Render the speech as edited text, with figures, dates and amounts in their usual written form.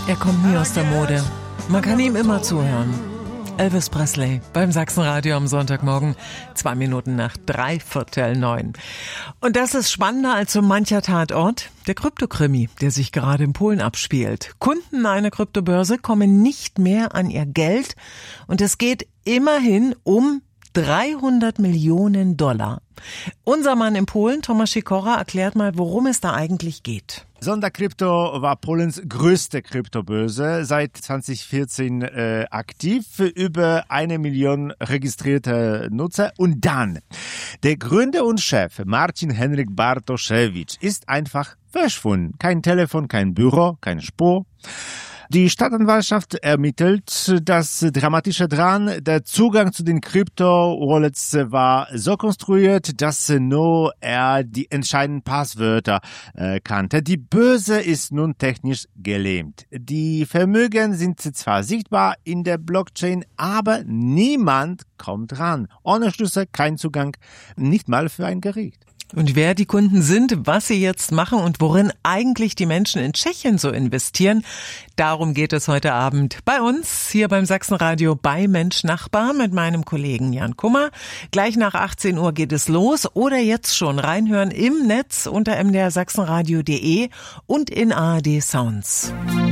Er kommt nie aus der Mode. Man kann ihm immer zuhören. Elvis Presley beim Sachsenradio am Sonntagmorgen, 2 Minuten nach 8:45. Und das ist spannender als so mancher Tatort. Der Kryptokrimi, der sich gerade in Polen abspielt. Kunden einer Kryptobörse kommen nicht mehr an ihr Geld und es geht immerhin um 300 Millionen $. Unser Mann in Polen, Tomasz Sikora, erklärt mal, worum es da eigentlich geht. Sonderkrypto war Polens größte Kryptobörse, seit 2014 aktiv, für über 1 Million registrierte Nutzer. Und dann, der Gründer und Chef Marcin Henryk Bartoszewicz ist einfach verschwunden. Kein Telefon, kein Büro, keine Spur. Die Staatsanwaltschaft ermittelt. Das Dramatische dran, der Zugang zu den Krypto-Wallets war so konstruiert, dass nur er die entscheidenden Passwörter kannte. Die Börse ist nun technisch gelähmt. Die Vermögen sind zwar sichtbar in der Blockchain, aber niemand kommt ran. Ohne Schlüssel kein Zugang, nicht mal für ein Gericht. Und wer die Kunden sind, was sie jetzt machen und worin eigentlich die Menschen in Tschechien so investieren, darum geht es heute Abend bei uns hier beim Sachsenradio bei Mensch Nachbar mit meinem Kollegen Jan Kummer. Gleich nach 18 Uhr geht es los oder jetzt schon reinhören im Netz unter mdrsachsenradio.de und in ARD Sounds.